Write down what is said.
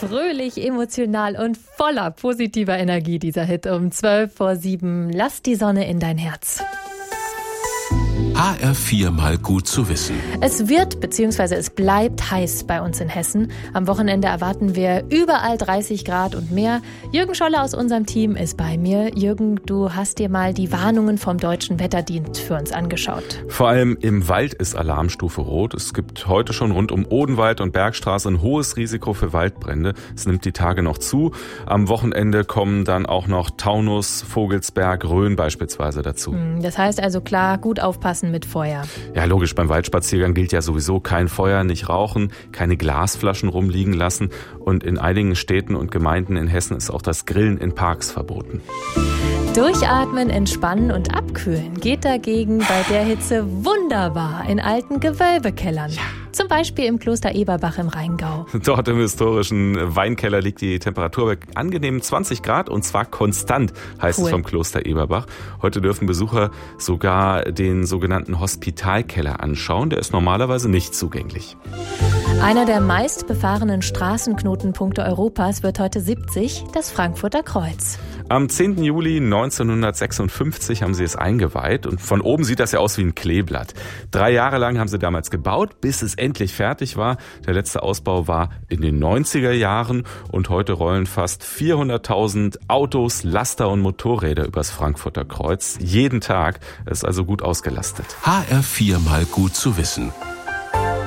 fröhlich, emotional und voller positiver Energie, dieser Hit um 7:12. Lass die Sonne in dein Herz. HR4 mal gut zu wissen. Es wird bzw. es bleibt heiß bei uns in Hessen. Am Wochenende erwarten wir überall 30 Grad und mehr. Jürgen Scholle aus unserem Team ist bei mir. Jürgen, du hast dir mal die Warnungen vom Deutschen Wetterdienst für uns angeschaut. Vor allem im Wald ist Alarmstufe Rot. Es gibt heute schon rund um Odenwald und Bergstraße ein hohes Risiko für Waldbrände. Es nimmt die Tage noch zu. Am Wochenende kommen dann auch noch Taunus, Vogelsberg, Rhön beispielsweise dazu. Das heißt also klar, gut aufpassen mit Feuer. Ja, logisch, beim Waldspaziergang gilt ja sowieso kein Feuer, nicht rauchen, keine Glasflaschen rumliegen lassen. Und in einigen Städten und Gemeinden in Hessen ist auch das Grillen in Parks verboten. Durchatmen, entspannen und abkühlen geht dagegen bei der Hitze wunderbar in alten Gewölbekellern. Ja. Zum Beispiel im Kloster Eberbach im Rheingau. Dort im historischen Weinkeller liegt die Temperatur bei angenehmen 20 Grad und zwar konstant, heißt es vom Kloster Eberbach. Heute dürfen Besucher sogar den sogenannten Hospitalkeller anschauen. Der ist normalerweise nicht zugänglich. Einer der meist befahrenen Straßenknotenpunkte Europas wird heute 70, das Frankfurter Kreuz. Am 10. Juli 1956 haben sie es eingeweiht und von oben sieht das ja aus wie ein Kleeblatt. 3 Jahre lang haben sie damals gebaut, bis es endlich fertig war. Der letzte Ausbau war in den 90er Jahren und heute rollen fast 400.000 Autos, Laster und Motorräder übers Frankfurter Kreuz. Jeden Tag, ist also gut ausgelastet. HR4 mal gut zu wissen.